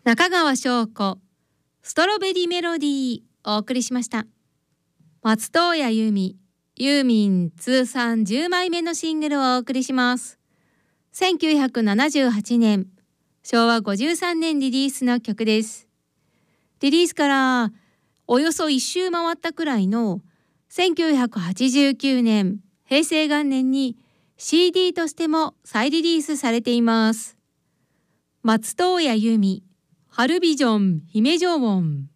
中川翔子ストロベリーメロディーお送りしました。松任谷由実ユーミン通算10枚目のシングルをお送りします。1978年昭和53年リリースの曲です。リリースからおよそ1周回ったくらいの1989年平成元年に CD としても再リリースされています。松任谷由実春ビジョン姫ジョン。